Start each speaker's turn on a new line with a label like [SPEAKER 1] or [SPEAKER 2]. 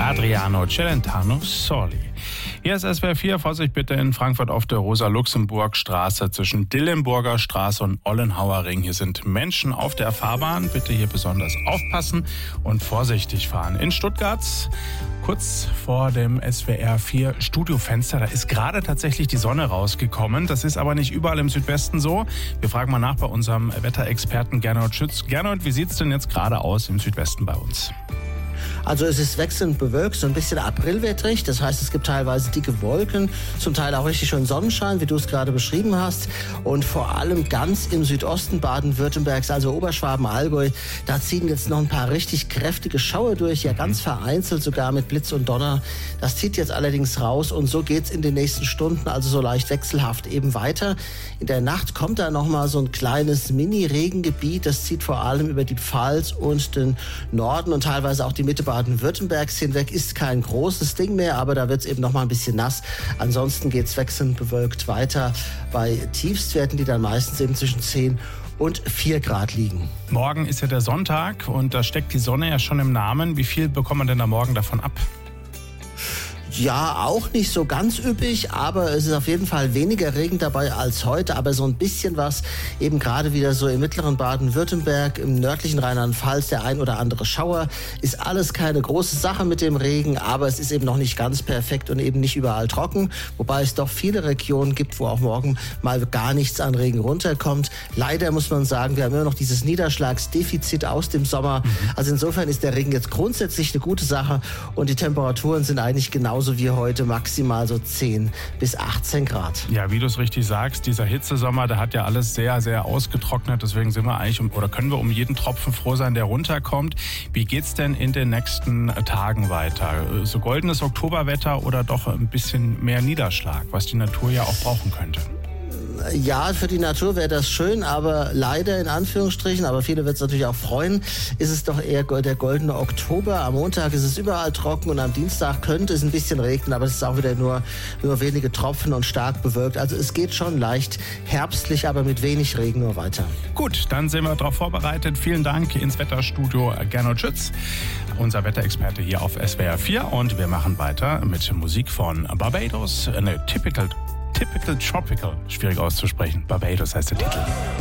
[SPEAKER 1] Adriano Celentano Soli. Hier ist SWR 4, Vorsicht bitte in Frankfurt auf der Rosa-Luxemburg-Straße zwischen Dillenburger Straße und Ollenhauer Ring. Hier sind Menschen auf der Fahrbahn. Bitte hier besonders aufpassen und vorsichtig fahren. In Stuttgart, kurz vor dem SWR 4 Studiofenster, da ist gerade tatsächlich die Sonne rausgekommen. Das ist aber nicht überall im Südwesten so. Wir fragen mal nach bei unserem Wetterexperten Gernot Schütz. Gernot, wie sieht es denn jetzt gerade aus im Südwesten bei uns?
[SPEAKER 2] Also es ist wechselnd bewölkt, so ein bisschen aprilwettrig. Das heißt, es gibt teilweise dicke Wolken, zum Teil auch richtig schön Sonnenschein, wie du es gerade beschrieben hast. Und vor allem ganz im Südosten Baden-Württembergs, also Oberschwaben, Allgäu, da ziehen jetzt noch ein paar richtig kräftige Schauer durch, ja ganz vereinzelt sogar mit Blitz und Donner. Das zieht jetzt allerdings raus und so geht's in den nächsten Stunden, also so leicht wechselhaft eben weiter. In der Nacht kommt da nochmal so ein kleines Mini-Regengebiet, das zieht vor allem über die Pfalz und den Norden und teilweise auch die Mitte Baden-Württembergs hinweg. Ist kein großes Ding mehr, aber da wird es eben noch mal ein bisschen nass. Ansonsten geht es wechselnd bewölkt weiter bei Tiefstwerten, die dann meistens eben zwischen 10 und 4 Grad liegen.
[SPEAKER 1] Morgen ist ja der Sonntag und da steckt die Sonne ja schon im Namen. Wie viel bekommt man denn da morgen davon ab?
[SPEAKER 2] Ja, auch nicht so ganz üppig, aber es ist auf jeden Fall weniger Regen dabei als heute, aber so ein bisschen was, eben gerade wieder so im mittleren Baden-Württemberg, im nördlichen Rheinland-Pfalz, der ein oder andere Schauer, ist alles keine große Sache mit dem Regen, aber es ist eben noch nicht ganz perfekt und eben nicht überall trocken, wobei es doch viele Regionen gibt, wo auch morgen mal gar nichts an Regen runterkommt. Leider muss man sagen, wir haben immer noch dieses Niederschlagsdefizit aus dem Sommer, also insofern ist der Regen jetzt grundsätzlich eine gute Sache und die Temperaturen sind eigentlich genauso wie heute, maximal so 10 bis 18 Grad.
[SPEAKER 1] Ja, wie du es richtig sagst, dieser Hitzesommer, der hat ja alles sehr, sehr ausgetrocknet. Deswegen sind wir eigentlich können wir um jeden Tropfen froh sein, der runterkommt. Wie geht's denn in den nächsten Tagen weiter? So goldenes Oktoberwetter oder doch ein bisschen mehr Niederschlag, was die Natur ja auch brauchen könnte?
[SPEAKER 2] Ja, für die Natur wäre das schön, aber leider in Anführungsstrichen, aber viele wird es natürlich auch freuen, ist es doch eher der goldene Oktober. Am Montag ist es überall trocken und am Dienstag könnte es ein bisschen regnen, aber es ist auch wieder nur wenige Tropfen und stark bewölkt. Also es geht schon leicht herbstlich, aber mit wenig Regen nur weiter.
[SPEAKER 1] Gut, dann sind wir darauf vorbereitet. Vielen Dank ins Wetterstudio Gernot Schütz, unser Wetterexperte hier auf SWR 4 und wir machen weiter mit Musik von Barbados, eine Typical Tropical, schwierig auszusprechen. Barbados heißt der Titel.